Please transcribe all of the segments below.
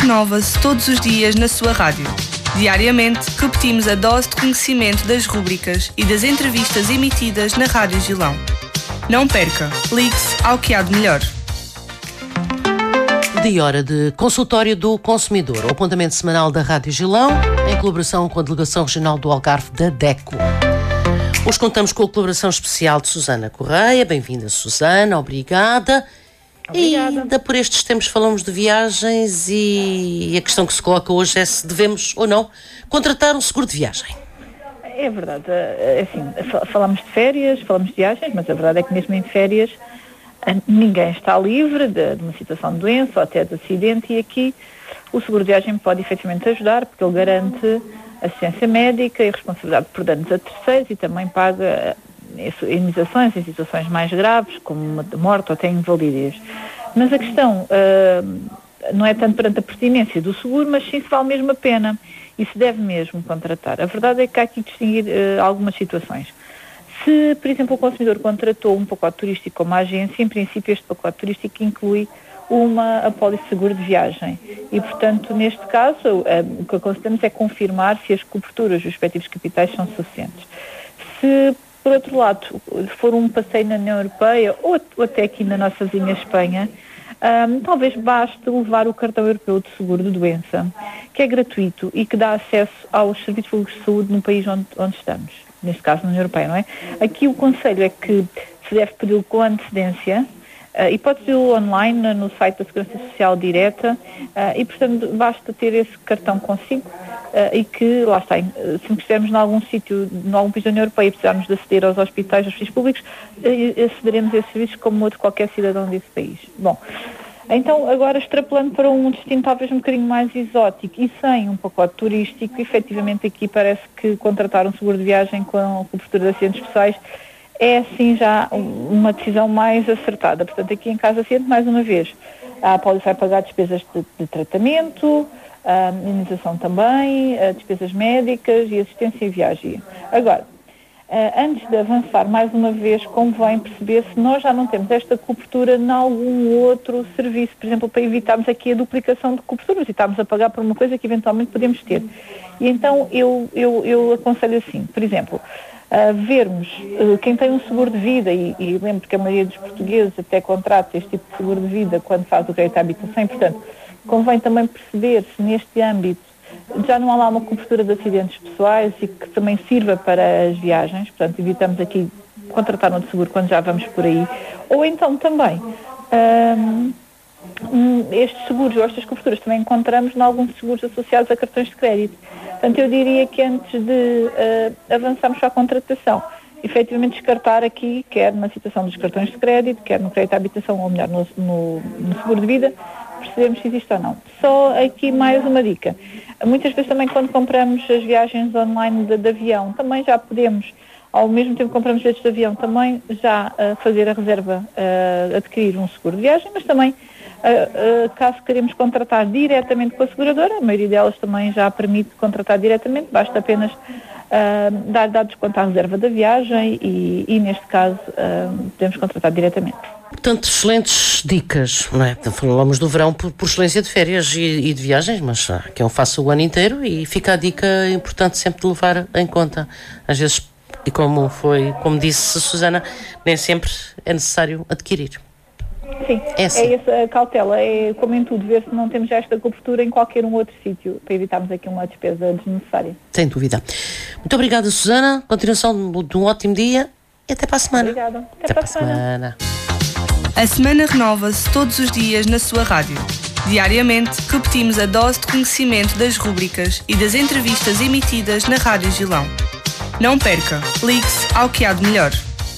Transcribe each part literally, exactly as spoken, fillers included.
renova-se todos os dias na sua rádio. Diariamente, repetimos a dose de conhecimento das rúbricas e das entrevistas emitidas na Rádio Gilão. Não perca, ligue-se ao que há de melhor. De hora de consultório do consumidor, o apontamento semanal da Rádio Gilão, em colaboração com a Delegação Regional do Algarve da DECO. Hoje contamos com a colaboração especial de Susana Correia. Bem-vinda, Susana, obrigada. Obrigada. E ainda por estes tempos falamos de viagens e a questão que se coloca hoje é se devemos ou não contratar um seguro de viagem. É verdade, é assim, falamos de férias, falamos de viagens, mas a verdade é que mesmo em férias ninguém está livre de, de uma situação de doença ou até de acidente, e aqui o seguro de viagem pode efetivamente ajudar, porque ele garante assistência médica e responsabilidade por danos a terceiros e também paga indenizações em situações mais graves, como uma morte ou até invalidez. Mas a questão uh, não é tanto perante a pertinência do seguro, mas sim se vale mesmo a pena e se deve mesmo contratar. A verdade é que há aqui que distinguir uh, algumas situações. Se, por exemplo, o consumidor contratou um pacote turístico com uma agência, em princípio este pacote turístico inclui uma apólice de seguro de viagem e, portanto, neste caso, uh, o que aconselhamos é confirmar se as coberturas dos respectivos capitais são suficientes. Se, por outro lado, for um passeio na União Europeia ou, ou até aqui na nossa vizinha Espanha, um, talvez baste levar o cartão europeu de seguro de doença, que é gratuito e que dá acesso aos serviços públicos de saúde no país onde, onde estamos, neste caso na União Europeia, não é? Aqui o conselho é que se deve pedi-lo com antecedência, Uh, e pode pedi-lo online no site da Segurança Social direta uh, e, portanto, basta ter esse cartão consigo uh, e que, lá está, se estivermos em algum sítio, em algum país da União Europeia e precisarmos de aceder aos hospitais, aos serviços públicos, uh, acederemos a esses serviços como outro qualquer cidadão desse país. Bom, então, agora extrapolando para um destino talvez um bocadinho mais exótico e sem um pacote turístico, efetivamente aqui parece que contratar um seguro de viagem com a cobertura de acidentes pessoais é sim já uma decisão mais acertada. Portanto, aqui em caso acidente, mais uma vez, a apólice vai pagar despesas de, de tratamento, a indenização também, a despesas médicas e assistência em viagem. Agora, antes de avançar, mais uma vez, convém perceber se nós já não temos esta cobertura em algum outro serviço, por exemplo, para evitarmos aqui a duplicação de coberturas e estarmos a pagar por uma coisa que eventualmente podemos ter. E então eu, eu, eu aconselho assim, por exemplo, a vermos uh, quem tem um seguro de vida, e, e lembro que a maioria dos portugueses até contrata este tipo de seguro de vida quando faz o crédito à habitação, e, portanto, convém também perceber se neste âmbito já não há lá uma cobertura de acidentes pessoais e que também sirva para as viagens, portanto, evitamos aqui contratar um seguro quando já vamos por aí, ou então também um, um, estes seguros ou estas coberturas também encontramos em alguns seguros associados a cartões de crédito. Portanto, eu diria que antes de uh, avançarmos para a contratação, efetivamente descartar aqui, quer na situação dos cartões de crédito, quer no crédito à habitação, ou melhor, no, no, no seguro de vida, percebemos se existe ou não. Só aqui mais uma dica. Muitas vezes também quando compramos as viagens online de, de avião, também já podemos, ao mesmo tempo que compramos bilhetes de avião, também já uh, fazer a reserva, uh, adquirir um seguro de viagem, mas também Uh, uh, caso queremos contratar diretamente com a seguradora, a maioria delas também já permite contratar diretamente, basta apenas uh, dar dados quanto à reserva da viagem e, e neste caso, uh, podemos contratar diretamente. Portanto, excelentes dicas, não é? Falamos do verão por, por excelência de férias e, e de viagens, mas ah, que eu faço o ano inteiro e fica a dica importante sempre de levar em conta. Às vezes, e como foi, como disse a Susana, nem sempre é necessário adquirir. Sim, é, assim. é essa cautela, é como em tudo, ver se não temos já esta cobertura em qualquer um outro sítio, para evitarmos aqui uma despesa desnecessária. Sem dúvida. Muito obrigada, Susana, continuação de um ótimo dia e até para a semana. Obrigada. Até, até para a semana. A semana renova-se todos os dias na sua rádio. Diariamente, repetimos a dose de conhecimento das rúbricas e das entrevistas emitidas na Rádio Gilão. Não perca, ligue-se ao que há de melhor.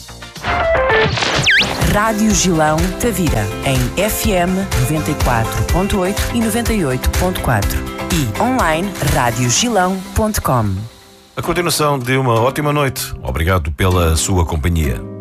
Rádio Gilão Tavira, em F M noventa e quatro ponto oito e noventa e oito ponto quatro e online rádio gilão ponto com. A continuação de uma ótima noite. Obrigado pela sua companhia.